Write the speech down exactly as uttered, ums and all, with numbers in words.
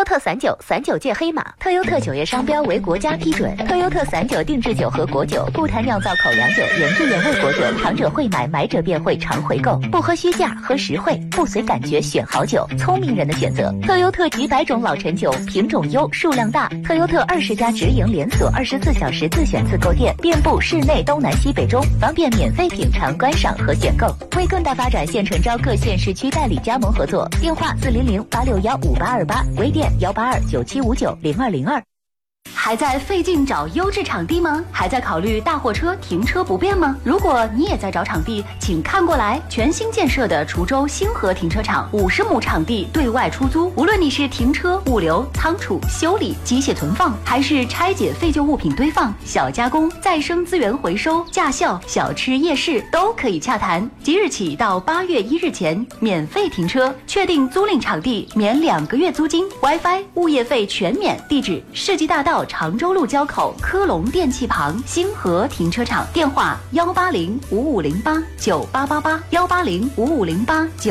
优特散酒，散酒界黑马。特优特酒业商标为国家批准。特优特散酒定制酒和果酒，不谈酿造口粮酒，原汁原味果酒，尝者会买，买者便会常回购。不喝虚价，喝实惠，不随感觉选好酒，聪明人的选择。特优特几百种老陈酒，品种优，数量大。特优特二十家直营连锁，二十四小时自选自购店，遍布市内东南西北中，方便免费品尝、观赏和选购。为更大发展，现诚招各县市区代理加盟合作，电话四零零八六幺五八二八，微店幺八二九七五九零二零二。 还在费劲找优质场地吗？还在考虑大货车停车不便吗？如果你也在找场地，请看过来，全新建设的滁州星河停车场，五十亩场地对外出租。无论你是停车、物流、仓储、修理、机械存放，还是拆解废旧物品堆放、小加工、再生资源回收、驾校、小吃夜市，都可以洽谈。即日起到八月一日前，免费停车，确定租赁场地免两个月租金 ，WiFi、物业费全免。地址：世纪大道常州路交口科龙电器旁星河停车场，电话幺八零五五零八九八八八幺八零五五零八九。